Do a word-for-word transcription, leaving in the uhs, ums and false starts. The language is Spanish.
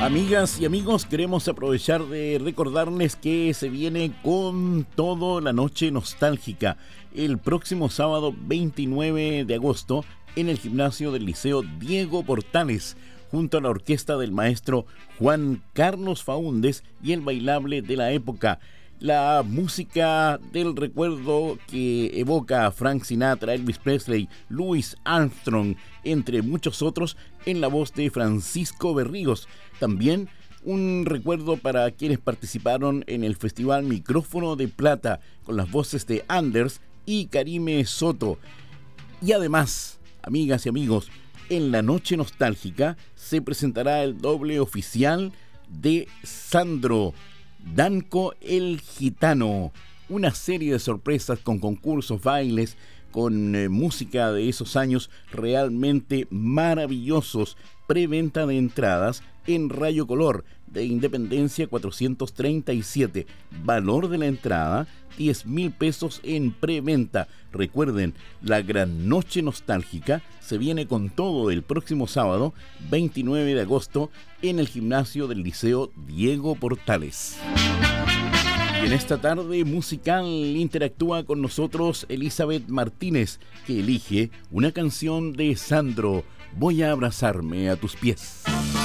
Amigas y amigos, queremos aprovechar de recordarles que se viene con todo la noche nostálgica el próximo sábado veintinueve de agosto en el gimnasio del Liceo Diego Portales, junto a la orquesta del maestro Juan Carlos Faúndez y el bailable de la época. La música del recuerdo que evoca a Frank Sinatra, Elvis Presley, Louis Armstrong, entre muchos otros, en la voz de Francisco Berríos. También un recuerdo para quienes participaron en el Festival Micrófono de Plata, con las voces de Anders y Karime Soto. Y además, amigas y amigos, en la noche nostálgica se presentará el doble oficial de Sandro, Danco el Gitano, una serie de sorpresas con concursos, bailes, con eh, música de esos años realmente maravillosos. Preventa de entradas en Rayo Color de Independencia cuatrocientos treinta y siete. Valor de la entrada diez mil pesos en preventa. Recuerden, la gran noche nostálgica se viene con todo el próximo sábado veintinueve de agosto en el gimnasio del Liceo Diego Portales. Y en esta tarde musical interactúa con nosotros Elizabeth Martínez, que elige una canción de Sandro, Voy a abrazarme a tus pies.